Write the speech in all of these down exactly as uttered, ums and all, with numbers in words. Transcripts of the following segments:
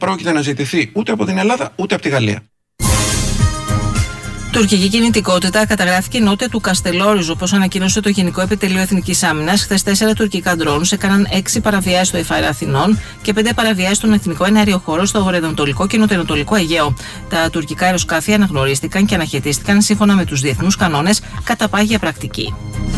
πρόκειται να ζητηθεί ούτε από την Ελλάδα ούτε από τη Γαλλία. Τουρκική κινητικότητα καταγράφηκε νότια του Καστελόριζου, όπως ανακοίνωσε το Γενικό Επιτελείο Εθνικής Άμυνας. Χθες τέσσερα τουρκικά ντρόουν έκαναν έξι παραβιάσεις στο Εφάρα Αθηνών και πέντε παραβιάσεις στον εθνικό εναέριο χώρο στο βορειοανατολικό και νοτιοανατολικό Αιγαίο. Τα τουρκικά αεροσκάφη αναγνωρίστηκαν και αναχαιτίστηκαν σύμφωνα με τους διεθνούς κανόνες κατά πάγια πρακτική.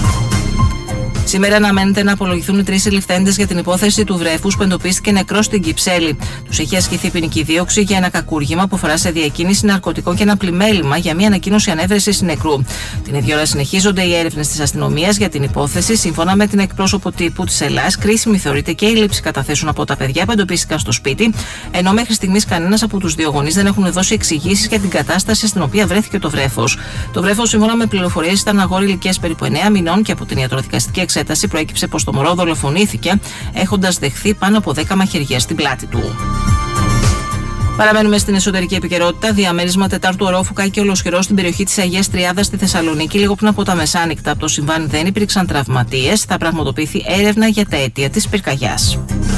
Σήμερα αναμένεται να απολογηθούν οι τρεις συλληφθέντες για την υπόθεση του βρέφους που εντοπίστηκε νεκρός στην Κυψέλη. Τους έχει ασκηθεί ποινική δίωξη για ένα κακούργημα που αφορά σε διακίνηση ναρκωτικών και ένα πλημέλημα για μια ανακοίνωση ανέβρεσης νεκρού. Την ίδια ώρα συνεχίζονται οι έρευνες της αστυνομίας για την υπόθεση. Σύμφωνα με την εκπρόσωπο τύπου της Ελλάς, κρίσιμη θεωρείται και η λήψη καταθέσεων από τα παιδιά που εντοπίστηκαν στο σπίτι, ενώ μέχρι στιγμής κανένας από τους δύο γονείς δεν έχουν δώσει εξηγήσεις για την κατάσταση στην οποία βρέθηκε το βρέφος. Το βρέφος, σύμφωνα με πληροφορίες, ήταν αγόρι ηλικίας περίπου εννέα μηνών και από την ιατροδικαστική εξέταση προέκυψε πως το μωρό δολοφονήθηκε έχοντας δεχθεί πάνω από δέκα μαχαιριές στην πλάτη του. Παραμένουμε στην εσωτερική επικαιρότητα. Διαμέρισμα τετάρτου ορόφου κάηκε ολοσχερό στην περιοχή της Αγίας Τριάδας στη Θεσσαλονίκη λίγο πριν από τα μεσάνυχτα. Από το συμβάν δεν υπήρξαν τραυματίες. Θα πραγματοποιηθεί έρευνα για τα αίτια της πυρκαγιάς.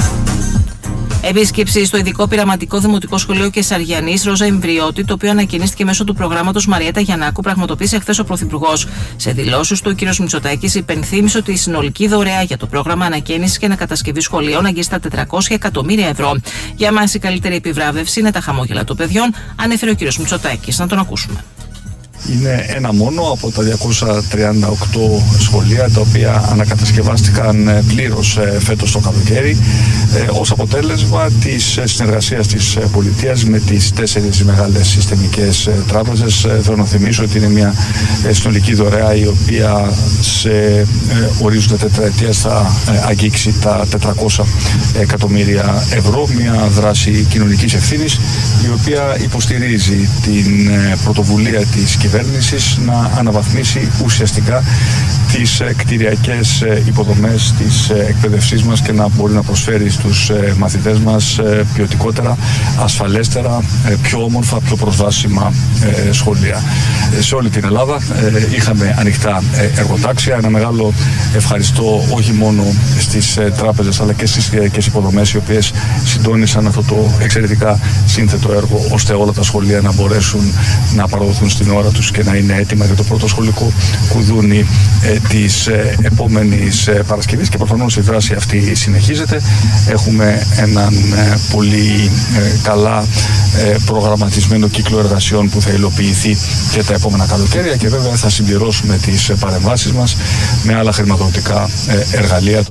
Επίσκεψη στο ειδικό πειραματικό δημοτικό σχολείο Κεσαριανής Ρόζα Εμβριώτη, το οποίο ανακοινίστηκε μέσω του προγράμματος Μαριέτα Γιαννάκου, πραγματοποίησε χθες ο Πρωθυπουργός. Σε δηλώσεις του, ο κ. Μητσοτάκης υπενθύμισε ότι η συνολική δωρεά για το πρόγραμμα ανακαίνησης και ανακατασκευή σχολείων αγγίζει τα τετρακόσια εκατομμύρια ευρώ. Για μας η καλύτερη επιβράβευση είναι τα χαμόγελα των παιδιών, ανέφερε ο κ. Μητσοτάκης. Να τον ακούσουμε. Είναι ένα μόνο από τα διακόσια τριάντα οκτώ σχολεία τα οποία ανακατασκευάστηκαν πλήρως φέτος το καλοκαίρι ως αποτέλεσμα της συνεργασίας της πολιτείας με τις τέσσερις μεγάλες συστημικές τράπεζες. Θέλω να θυμίσω ότι είναι μια συνολική δωρεά η οποία σε ορίζοντα τετραετίας θα αγγίξει τα τετρακόσια εκατομμύρια ευρώ. Μια δράση κοινωνικής ευθύνης η οποία υποστηρίζει την πρωτοβουλία της κυβέρνησης να αναβαθμίσει ουσιαστικά τις κτηριακές υποδομές της εκπαίδευσής μας και να μπορεί να προσφέρει στους μαθητές μας ποιοτικότερα, ασφαλέστερα, πιο όμορφα, πιο προσβάσιμα σχολεία. Σε όλη την Ελλάδα είχαμε ανοιχτά εργοτάξια. Ένα μεγάλο ευχαριστώ όχι μόνο στις τράπεζες αλλά και στις κτηριακές υποδομές οι οποίες συντόνισαν αυτό το εξαιρετικά σύνθετο έργο ώστε όλα τα σχολεία να μπορέσουν να παραδοθούν στην ώρα τους και να είναι έτοιμα για το πρώτο σχολικό κουδούνι ε, της ε, επόμενης ε, Παρασκευής και προφανώς η δράση αυτή συνεχίζεται. Έχουμε έναν ε, πολύ ε, καλά ε, προγραμματισμένο κύκλο εργασιών που θα υλοποιηθεί και τα επόμενα καλοκαίρια και βέβαια θα συμπληρώσουμε τις ε, παρεμβάσεις μας με άλλα χρηματοδοτικά ε, εργαλεία.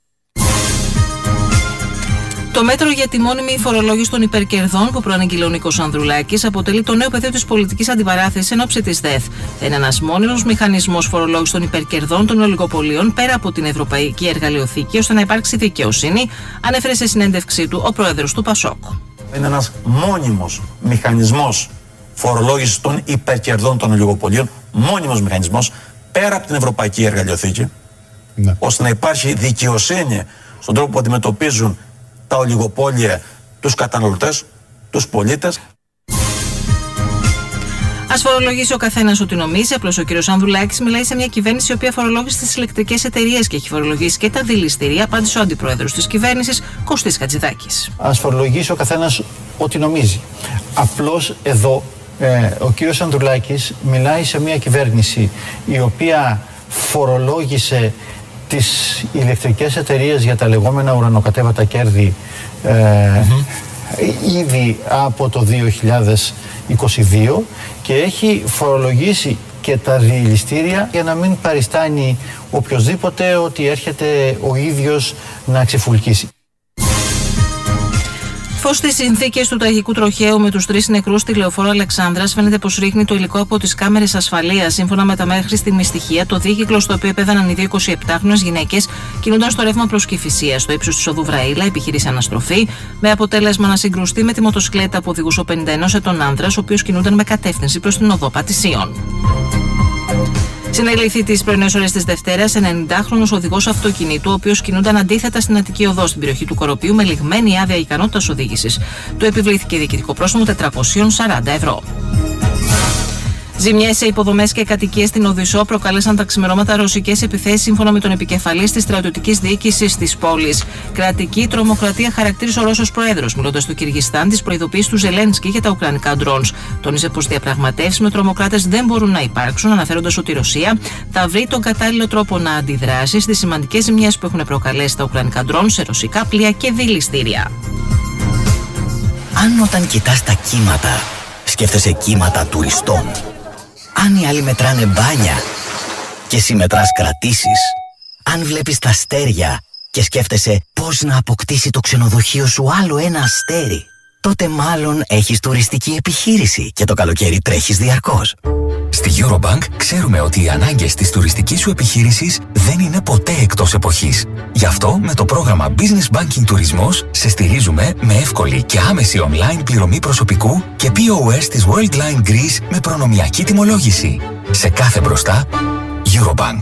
Το μέτρο για τη μόνιμη φορολόγηση των υπερκερδών που προαναγγείλε ο Νίκος Ανδρουλάκης αποτελεί το νέο πεδίο της πολιτικής αντιπαράθεσης εν ώψη της ΔΕΘ. Θα είναι ένας μόνιμος μηχανισμός φορολόγησης των υπερκερδών των ολιγοπολίων πέρα από την Ευρωπαϊκή Εργαλειοθήκη ώστε να υπάρξει δικαιοσύνη, ανέφερε σε συνέντευξή του ο πρόεδρος του ΠΑΣΟΚ. Είναι ένας μόνιμος μηχανισμός φορολόγησης των υπερκερδών των ολιγοπολίων, μόνιμος μηχανισμός πέρα από την Ευρωπαϊκή Εργαλειοθήκη, ναι, ώστε να υπάρχει δικαιοσύνη στον τρόπο που αντιμετωπίζουν τα ολιγοπόλια, τους καταναλωτές, τους πολίτες. Ας φορολογήσει ο καθένας ό,τι νομίζει. Απλώς ο κ. Ανδρουλάκης μιλάει σε μια κυβέρνηση η οποία φορολόγησε τις ηλεκτρικές εταιρείες και έχει φορολογήσει και τα δηληστήρια, απάντησε ο αντιπρόεδρος της κυβέρνησης, Κωστής Χατζηδάκης. Ας φορολογήσει ο καθένας ό,τι νομίζει. Απλώς εδώ ε, ο κ. Ανδρουλάκης μιλάει σε μια κυβέρνηση η οποία φορολόγησε τις ηλεκτρικές εταιρείες για τα λεγόμενα ουρανοκατέβατα κέρδη ε, mm-hmm. ήδη από το δύο χιλιάδες είκοσι δύο και έχει φορολογήσει και τα δηληστήρια για να μην παριστάνει οποιοσδήποτε ότι έρχεται ο ίδιος να ξεφουλκίσει. Φως στις συνθήκες του τραγικού τροχαίου με τους τρεις νεκρούς στη λεωφόρο Αλεξάνδρας φαίνεται πως ρίχνει το υλικό από τις κάμερες ασφαλείας. Σύμφωνα με τα μέχρι στιγμή στοιχεία, το δίκυκλο στο οποίο επέβαιναν οι δύο εικοσιεπτάχρονες γυναίκες κινούνταν στο ρεύμα προς Κηφισίας, στο ύψος της οδού Βραήλα, επιχείρησε αναστροφή, με αποτέλεσμα να συγκρουστεί με τη μοτοσυκλέτα που οδηγούσε ο πενήντα ενός ετών άνδρας, ο οποίος κινούνταν με κατεύθυνση προς την οδό Πατησίων. Συνελήφθη τις πρωινές ώρες της Δευτέρας ενενηντάχρονος οδηγός αυτοκινήτου, ο οποίος κινούνταν αντίθετα στην Αττική Οδό στην περιοχή του Κοροπίου με λιγμένη άδεια ικανότητας οδήγησης. Του επιβλήθηκε διοικητικό πρόστιμο τετρακόσια σαράντα ευρώ. Ζημιές σε υποδομές και κατοικίες στην Οδυσσό προκάλεσαν τα ξημερώματα ρωσικές επιθέσεις, σύμφωνα με τον επικεφαλής της στρατιωτικής διοίκησης της πόλης. Κρατική τρομοκρατία χαρακτήρισε ο Ρώσος Πρόεδρος, μιλώντας στο Κυργιστάν τις προειδοποίησεις του Ζελένσκι για τα ουκρανικά ντρόουνς. Τόνισε πως διαπραγματεύσεις με τρομοκράτες δεν μπορούν να υπάρξουν, αναφέροντας ότι η Ρωσία θα βρει τον κατάλληλο τρόπο να αντιδράσει στις σημαντικές ζημιές που έχουν προκαλέσει τα ουκρανικά ντρόουνς σε ρωσικά πλοία και δηληστήρια. Αν όταν κοιτάς τα κύματα, σκέφτεσαι κύματα τουριστών. Αν οι άλλοι μετράνε μπάνια και εσύ μετράς κρατήσεις. Αν βλέπεις τα αστέρια και σκέφτεσαι πώς να αποκτήσει το ξενοδοχείο σου άλλο ένα αστέρι, τότε μάλλον έχεις τουριστική επιχείρηση και το καλοκαίρι τρέχεις διαρκώς. Στη Eurobank ξέρουμε ότι οι ανάγκες της τουριστικής σου επιχείρησης δεν είναι ποτέ εκτός εποχής. Γι' αυτό με το πρόγραμμα Business Banking Τουρισμός σε στηρίζουμε με εύκολη και άμεση online πληρωμή προσωπικού και πι ο ες της Worldline Greece με προνομιακή τιμολόγηση. Σε κάθε μπροστά, Eurobank.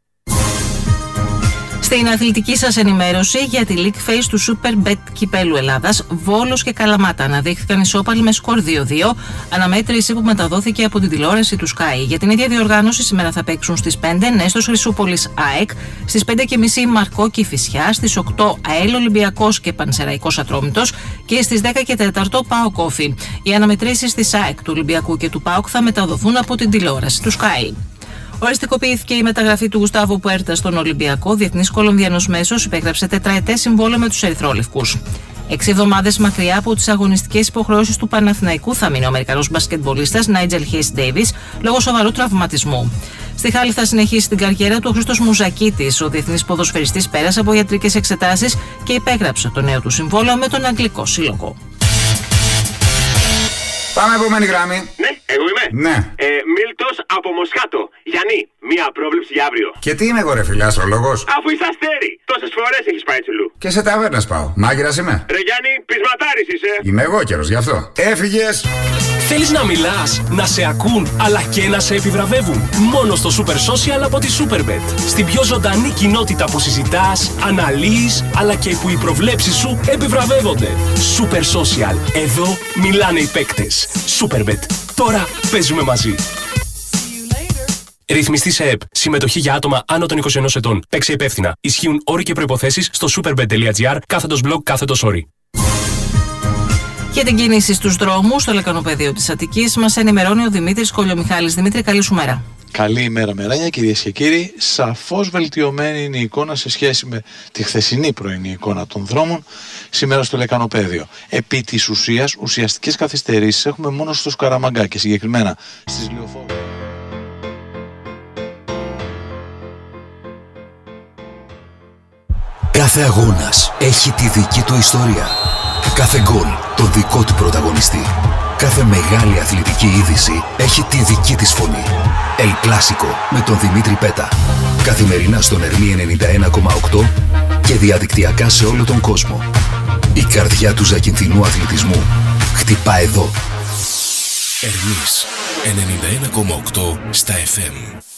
Στην αθλητική σας ενημέρωση για τη League Phase του Superbet Κυπέλλου Ελλάδας, Βόλος και Καλαμάτα αναδείχθηκαν ισόπαλοι με σκορ δύο δύο, αναμέτρηση που μεταδόθηκε από την τηλεόραση του Sky. Για την ίδια διοργάνωση σήμερα θα παίξουν στις πέντε Νέστος Χρυσούπολης ΑΕΚ, στις πέντε και μισή Μαρκό Κηφισιά, στις οκτώ ΑΕΛ Ολυμπιακός και Πανσεραϊκός Ατρόμητος και στις δέκα και τέσσερα ΠΑΟΚ Όφι. Οι αναμετρήσεις της ΑΕΚ, του Ολυμπιακού και του ΠΑΟΚ θα μεταδοθούν από την τηλεόραση του Sky. Οριστικοποιήθηκε η μεταγραφή του Γουστάβο Πουέρτα στον Ολυμπιακό. Ο διεθνής Κολομβιανός μέσος υπέγραψε τετραετές συμβόλαιο με τους ερυθρόλευκους. Έξι εβδομάδες μακριά από τις αγωνιστικές υποχρεώσεις του Παναθηναϊκού θα μείνει ο Αμερικανός μπασκετμπολίστας Νάιτζελ Χέις Ντέιβις λόγω σοβαρού τραυματισμού. Στη Χάλη θα συνεχίσει την καριέρα του ο Χρήστος Μουζακίτης. Ο διεθνής ποδοσφαιριστής πέρασε από ιατρικές εξετάσεις και υπέγραψε το νέο του συμβόλαιο με τον Αγγλικό Σύλλογο. Πάμε επόμενη γράμμη. Ναι, εγώ είμαι. Ναι. Ε, Μίλτος από Μοσχάτο. Γιάννη, μία πρόβλεψη για αύριο. Και τι είμαι εγώ, ρε φίλε, αστρολόγος? Αφού είσαι αστέρι, τόσες φορές έχεις πάει τσουλού. Και σε ταβέρνες πάω. Μάγειρας είμαι. Ρε Γιάννη, πεισματάρης είσαι. Είμαι εγώ καιρός γι' αυτό. Έφυγες. Θέλεις να μιλάς, να σε ακούν, αλλά και να σε επιβραβεύουν? Μόνο στο Super Social από τη Superbet. Στην πιο ζωντανή κοινότητα που συζητάς, αναλύεις, αλλά και που οι προβλέψεις σου επιβραβεύονται. Super Social. Εδώ μιλάνε οι παίκτες. Superbet. Τώρα παίζουμε μαζί. Ρυθμιστή σε ΕΠ. Συμμετοχή για άτομα άνω των είκοσι ενός ετών. Παίξε υπεύθυνα. Ισχύουν όροι και προϋποθέσεις στο superbet.gr κάθετος blog κάθετος όροι. Για την κίνηση στους δρόμους, στο λεκανοπεδίο της Αττικής, μας ενημερώνει ο Δημήτρης Κολιομιχάλης. Δημήτρη, καλή σου μέρα. Καλή ημέρα, Μεράνια, κυρίες και κύριοι. Σαφώς βελτιωμένη είναι η εικόνα σε σχέση με τη χθεσινή πρωινή εικόνα των δρόμων σήμερα στο λεκανοπέδιο. Επί της ουσίας, ουσιαστικές καθυστερήσεις έχουμε μόνο στο Σκαραμαγκά και συγκεκριμένα στις Λεωφόρου. Κάθε αγώνας έχει τη δική του ιστορία. Κάθε γκολ το δικό του πρωταγωνιστή. Κάθε μεγάλη αθλητική είδηση έχει τη δική της φωνή. El Clásico με τον Δημήτρη Πέτα. Καθημερινά στον Ερμή ενενήντα ένα κόμμα οκτώ και διαδικτυακά σε όλο τον κόσμο. Η καρδιά του ζακυνθινού αθλητισμού χτυπά εδώ. Ερμής ενενήντα ένα κόμμα οκτώ στα εφ εμ.